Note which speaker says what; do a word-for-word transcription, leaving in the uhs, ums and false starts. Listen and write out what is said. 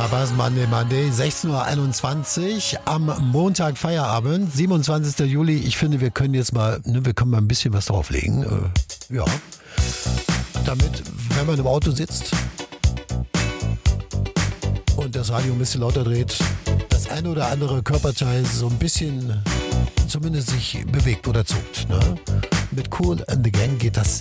Speaker 1: Buzz Monday Monday, sechzehn Uhr einundzwanzig am Montag Feierabend, siebenundzwanzigster Juli. Ich finde, wir können jetzt mal, ne, wir können mal ein bisschen was drauflegen. Äh, ja. Damit, wenn man im Auto sitzt und das Radio ein bisschen lauter dreht, das eine oder andere Körperteil so ein bisschen zumindest sich bewegt oder zuckt. Ne? Mit Kool and the Gang geht das